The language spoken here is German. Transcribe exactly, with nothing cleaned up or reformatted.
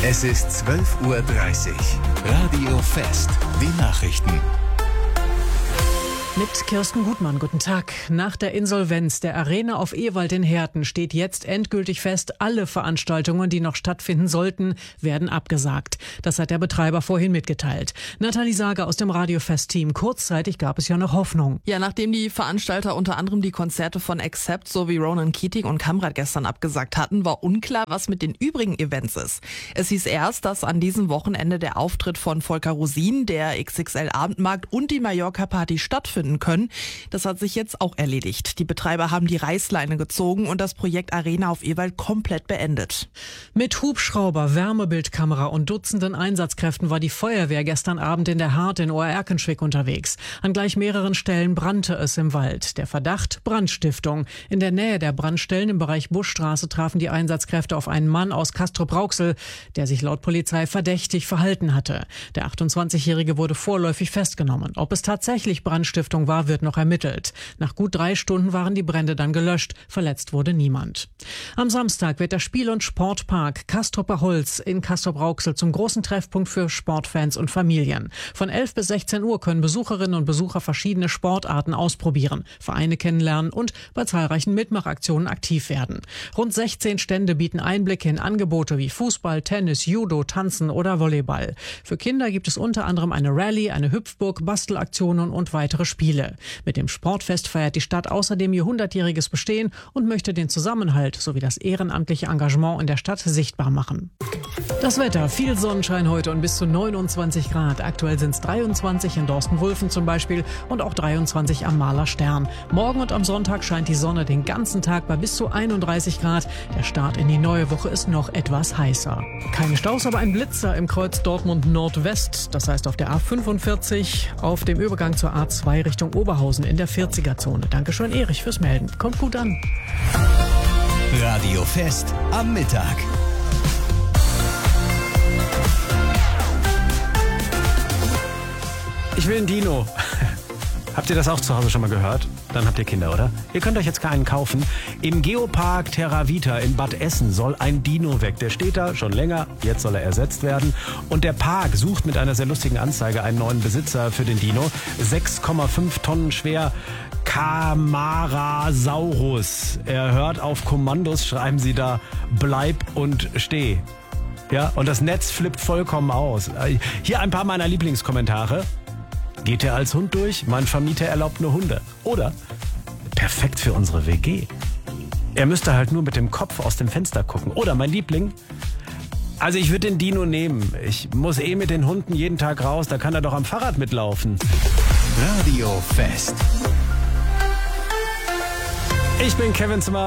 Es ist zwölf Uhr dreißig. Radio Fest. Die Nachrichten. Mit Kirsten Gutmann, guten Tag. Nach der Insolvenz der Arena auf Ewald in Herten steht jetzt endgültig fest, alle Veranstaltungen, die noch stattfinden sollten, werden abgesagt. Das hat der Betreiber vorhin mitgeteilt. Nathalie Sager aus dem Radio Fest-Team. Kurzzeitig gab es ja noch Hoffnung. Ja, nachdem die Veranstalter unter anderem die Konzerte von Accept sowie Ronan Keating und Kamrat gestern abgesagt hatten, war unklar, was mit den übrigen Events ist. Es hieß erst, dass an diesem Wochenende der Auftritt von Volker Rosin, der X X L-Abendmarkt und die Mallorca-Party stattfinden können. Das hat sich jetzt auch erledigt. Die Betreiber haben die Reißleine gezogen und das Projekt Arena auf Ewald komplett beendet. Mit Hubschrauber, Wärmebildkamera und Dutzenden Einsatzkräften war die Feuerwehr gestern Abend in der Hart in Oerkenschwick unterwegs. An gleich mehreren Stellen brannte es im Wald. Der Verdacht: Brandstiftung. In der Nähe der Brandstellen im Bereich Buschstraße trafen die Einsatzkräfte auf einen Mann aus Castrop-Rauxel, der sich laut Polizei verdächtig verhalten hatte. Der achtundzwanzigjährige wurde vorläufig festgenommen. Ob es tatsächlich Brandstiftung war, wird noch ermittelt. Nach gut drei Stunden waren die Brände dann gelöscht. Verletzt wurde niemand. Am Samstag wird der Spiel- und Sportpark Castroper Holz in Castrop-Rauxel zum großen Treffpunkt für Sportfans und Familien. Von elf bis sechzehn Uhr können Besucherinnen und Besucher verschiedene Sportarten ausprobieren, Vereine kennenlernen und bei zahlreichen Mitmachaktionen aktiv werden. Rund sechzehn Stände bieten Einblicke in Angebote wie Fußball, Tennis, Judo, Tanzen oder Volleyball. Für Kinder gibt es unter anderem eine Rallye, eine Hüpfburg, Bastelaktionen und weitere Spiele. Mit dem Sportfest feiert die Stadt außerdem ihr hundertjähriges Bestehen und möchte den Zusammenhalt sowie das ehrenamtliche Engagement in der Stadt sichtbar machen. Das Wetter: viel Sonnenschein heute und bis zu neunundzwanzig Grad. Aktuell sind es dreiundzwanzig in Dorsten-Wulfen zum Beispiel und auch dreiundzwanzig am Mahler Stern. Morgen und am Sonntag scheint die Sonne den ganzen Tag bei bis zu einunddreißig Grad. Der Start in die neue Woche ist noch etwas heißer. Keine Staus, aber ein Blitzer im Kreuz Dortmund Nordwest. Das heißt auf der A fünfundvierzig auf dem Übergang zur A zwei Richtung Oberhausen in der vierziger-Zone. Dankeschön, Erich, fürs Melden. Kommt gut an. Radio Fest am Mittag. Ich will ein Dino. Habt ihr das auch zu Hause schon mal gehört? Dann habt ihr Kinder, oder? Ihr könnt euch jetzt keinen kaufen. Im Geopark Terra Vita in Bad Essen soll ein Dino weg. Der steht da schon länger, jetzt soll er ersetzt werden. Und der Park sucht mit einer sehr lustigen Anzeige einen neuen Besitzer für den Dino. sechs Komma fünf Tonnen schwer. Camarasaurus. Er hört auf Kommandos, schreiben sie da: bleib und steh. Ja, und das Netz flippt vollkommen aus. Hier ein paar meiner Lieblingskommentare. Geht er als Hund durch? Mein Vermieter erlaubt nur Hunde. Oder: perfekt für unsere W G. Er müsste halt nur mit dem Kopf aus dem Fenster gucken. Oder mein Liebling: also ich würde den Dino nehmen. Ich muss eh mit den Hunden jeden Tag raus. Da kann er doch am Fahrrad mitlaufen. Radio Fest. Ich bin Kevin Zimmer.